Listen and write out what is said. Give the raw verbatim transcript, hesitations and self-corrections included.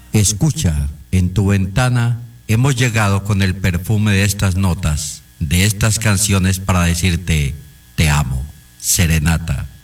Escucha, en tu ventana hemos llegado con el perfume de estas notas, de estas canciones para decirte, te amo, serenata.